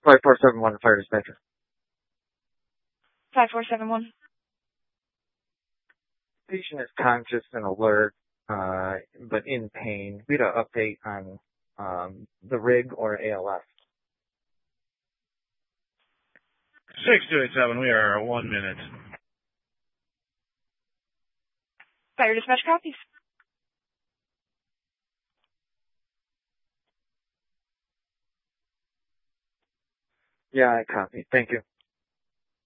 5471 fire dispatcher. 5471. Patient is conscious and alert, but in pain. We had an update on the rig or ALS. 6287, we are 1 minute. Fire dispatch copies. Yeah, I copy. Thank you.